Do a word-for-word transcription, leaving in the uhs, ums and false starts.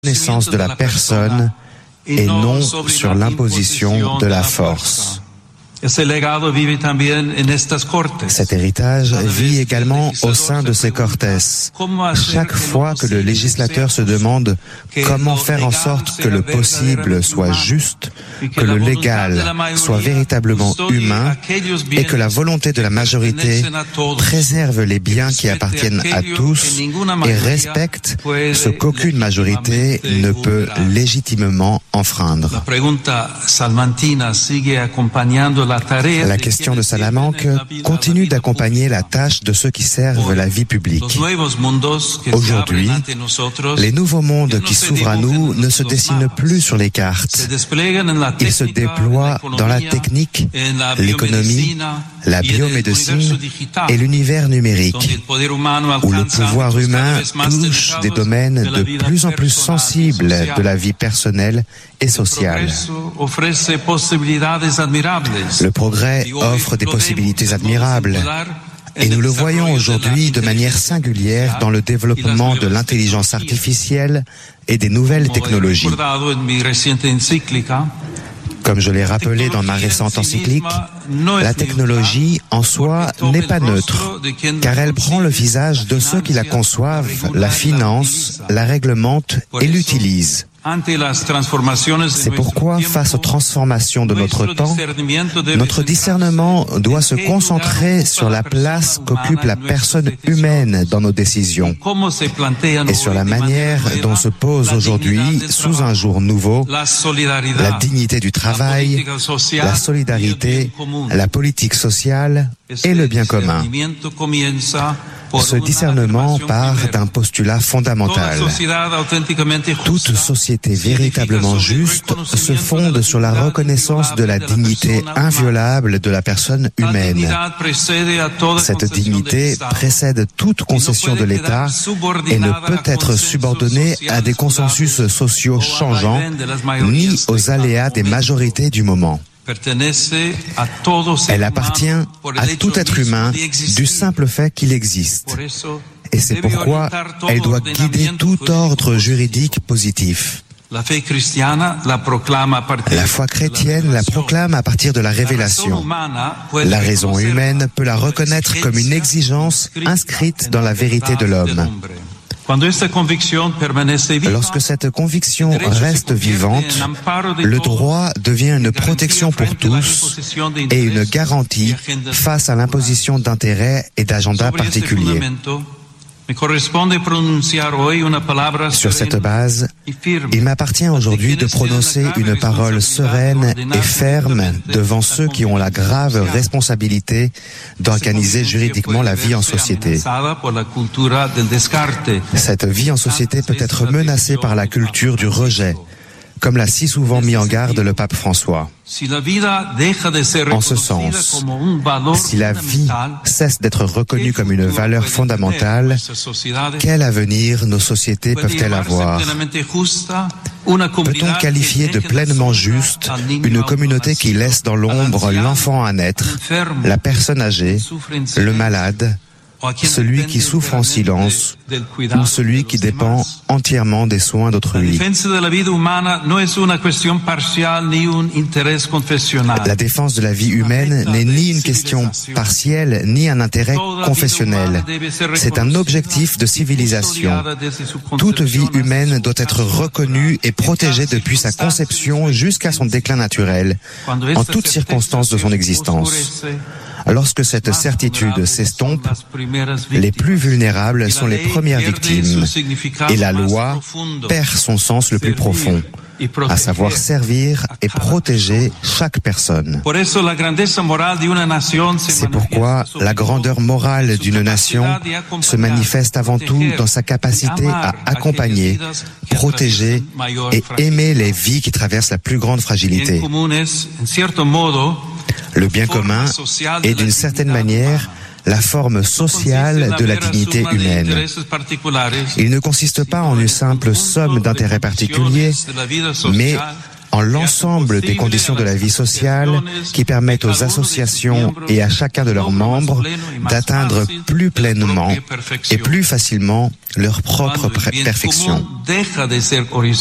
connaissance de la personne et non sur l'imposition de la force. Cet héritage vit également au sein de ces Cortes. Chaque fois que le législateur se demande comment faire en sorte que le possible soit juste, que le légal soit véritablement humain et que la volonté de la majorité préserve les biens qui appartiennent à tous et respecte ce qu'aucune majorité ne peut légitimement enfreindre. La question de Salamanque continue d'accompagner la tâche de ceux qui servent la vie publique. Aujourd'hui, les nouveaux mondes qui s'ouvrent à nous ne se dessinent plus sur les cartes. Ils se déploient dans la technique, l'économie, la biomédecine et l'univers numérique, où le pouvoir humain touche des domaines de plus en plus sensibles de la vie personnelle et sociale. Le progrès offre des possibilités admirables. Et nous le voyons aujourd'hui de manière singulière dans le développement de l'intelligence artificielle et des nouvelles technologies. Comme je l'ai rappelé dans ma récente encyclique, la technologie en soi n'est pas neutre, car elle prend le visage de ceux qui la conçoivent, la financent, la réglementent et l'utilisent. C'est pourquoi, face aux transformations de notre temps, notre discernement doit se concentrer sur la place qu'occupe la personne humaine dans nos décisions et sur la manière dont se pose aujourd'hui, sous un jour nouveau, la dignité du travail, la solidarité, la politique sociale et le bien commun. Ce discernement part d'un postulat fondamental. Toute société véritablement juste se fonde sur la reconnaissance de la dignité inviolable de la personne humaine. Cette dignité précède toute concession de l'État et ne peut être subordonnée à des consensus sociaux changeants ni aux aléas des majorités du moment. Elle appartient à tout être humain du simple fait qu'il existe. Et c'est pourquoi elle doit guider tout ordre juridique positif. La foi chrétienne la proclame à partir de la révélation. La raison humaine peut la reconnaître comme une exigence inscrite dans la vérité de l'homme. Lorsque cette conviction reste vivante, le droit devient une protection pour tous et une garantie face à l'imposition d'intérêts et d'agendas particuliers. Sur cette base, il m'appartient aujourd'hui de prononcer une parole sereine et ferme devant ceux qui ont la grave responsabilité d'organiser juridiquement la vie en société. Cette vie en société peut être menacée par la culture du rejet, comme l'a si souvent mis en garde le pape François. En ce sens, si la vie cesse d'être reconnue comme une valeur fondamentale, quel avenir nos sociétés peuvent-elles avoir ? Peut-on qualifier de pleinement juste une communauté qui laisse dans l'ombre l'enfant à naître, la personne âgée, le malade, celui qui souffre en silence ou celui qui dépend entièrement des soins d'autrui? La défense de la vie humaine n'est ni une question partielle ni un intérêt confessionnel. C'est un objectif de civilisation. Toute vie humaine doit être reconnue et protégée depuis sa conception jusqu'à son déclin naturel, en toutes circonstances de son existence. Lorsque cette certitude s'estompe, les plus vulnérables sont les premières victimes et la loi perd son sens le plus profond, à savoir servir et protéger chaque personne. C'est pourquoi la grandeur morale d'une nation se manifeste avant tout dans sa capacité à accompagner, protéger et aimer les vies qui traversent la plus grande fragilité. Le bien commun est d'une certaine manière la forme sociale de la dignité humaine. Il ne consiste pas en une simple somme d'intérêts particuliers, mais en l'ensemble des conditions de la vie sociale qui permettent aux associations et à chacun de leurs membres d'atteindre plus pleinement et plus facilement leur propre perfection.